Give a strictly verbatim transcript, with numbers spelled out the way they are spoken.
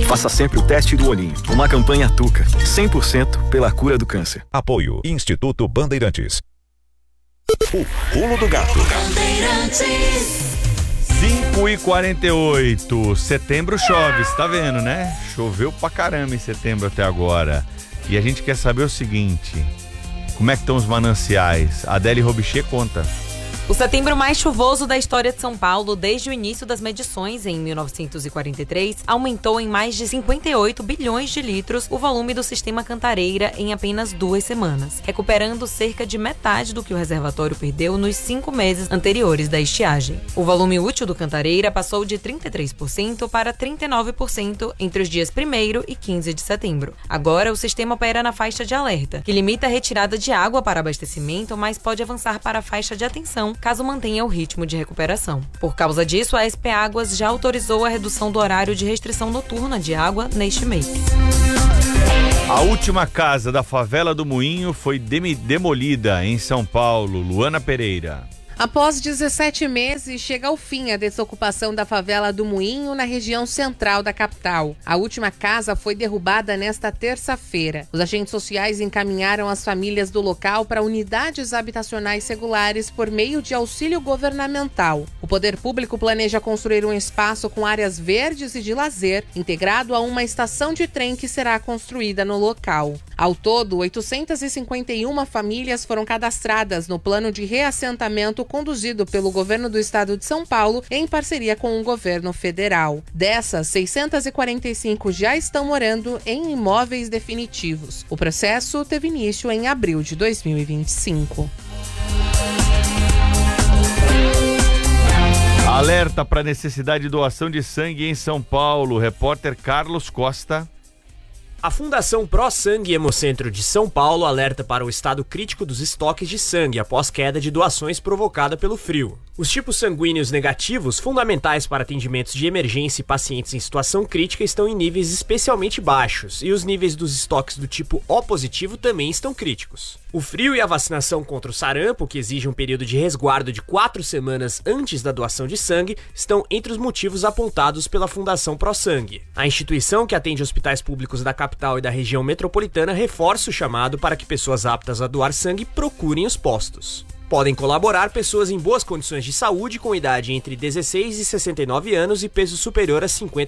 Faça sempre o teste do olhinho. Uma campanha Tuca, cem por cento pela cura do câncer. Apoio Instituto Bandeirantes. O pulo do gato. cinco e quarenta e oito. Setembro chove, você tá vendo, né? Choveu pra caramba em setembro até agora. E a gente quer saber o seguinte: como é que estão os mananciais? A Adele Robichê conta. O setembro mais chuvoso da história de São Paulo desde o início das medições em mil novecentos e quarenta e três aumentou em mais de cinquenta e oito bilhões de litros o volume do sistema Cantareira em apenas duas semanas, recuperando cerca de metade do que o reservatório perdeu nos cinco meses anteriores da estiagem. O volume útil do Cantareira passou de trinta e três por cento para trinta e nove por cento entre os dias primeiro e quinze de setembro. Agora, o sistema opera na faixa de alerta, que limita a retirada de água para abastecimento, mas pode avançar para a faixa de atenção caso mantenha o ritmo de recuperação. Por causa disso, a S P Águas já autorizou a redução do horário de restrição noturna de água neste mês. A última casa da favela do Moinho foi dem- demolida em São Paulo. Luana Pereira. Após dezessete meses, chega ao fim a desocupação da favela do Moinho na região central da capital. A última casa foi derrubada nesta terça-feira. Os agentes sociais encaminharam as famílias do local para unidades habitacionais regulares por meio de auxílio governamental. O poder público planeja construir um espaço com áreas verdes e de lazer, integrado a uma estação de trem que será construída no local. Ao todo, oitocentas e cinquenta e uma famílias foram cadastradas no plano de reassentamento conduzido pelo governo do estado de São Paulo em parceria com o governo federal. Dessas, seiscentas e quarenta e cinco já estão morando em imóveis definitivos. O processo teve início em abril de dois mil e vinte e cinco. Alerta para necessidade de doação de sangue em São Paulo. Repórter Carlos Costa. A Fundação Pro Sangue Hemocentro de São Paulo alerta para o estado crítico dos estoques de sangue após queda de doações provocada pelo frio. Os tipos sanguíneos negativos, fundamentais para atendimentos de emergência e pacientes em situação crítica, estão em níveis especialmente baixos, e os níveis dos estoques do tipo O positivo também estão críticos. O frio e a vacinação contra o sarampo, que exige um período de resguardo de quatro semanas antes da doação de sangue, estão entre os motivos apontados pela Fundação Pro Sangue. A instituição, que atende hospitais públicos da capital e da região metropolitana, reforça o chamado para que pessoas aptas a doar sangue procurem os postos. Podem colaborar pessoas em boas condições de saúde com idade entre dezesseis e sessenta e nove anos e peso superior a cinquenta